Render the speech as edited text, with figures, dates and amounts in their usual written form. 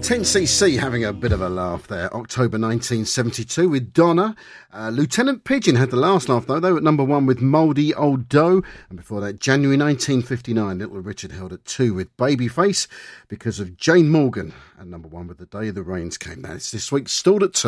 10cc having a bit of a laugh there. October 1972 with Donna. Lieutenant Pigeon had the last laugh though. They were at number 1 with Mouldy Old Dough. And before that, January 1959, Little Richard held at 2 with Babyface because of Jane Morgan. And number 1 with The Day the Rains Came. That's this week, stalled at 2.